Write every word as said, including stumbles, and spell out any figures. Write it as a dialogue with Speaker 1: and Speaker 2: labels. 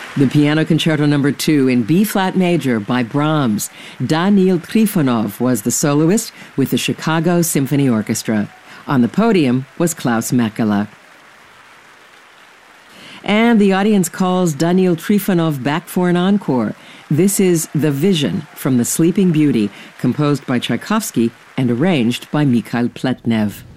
Speaker 1: The Piano Concerto Number two in B-flat major by Brahms. Daniil Trifonov was the soloist with the Chicago Symphony Orchestra. On the podium was Klaus Mäkelä. And the audience calls Daniil Trifonov back for an encore. This is The Vision from The Sleeping Beauty, composed by Tchaikovsky and arranged by Mikhail Pletnev.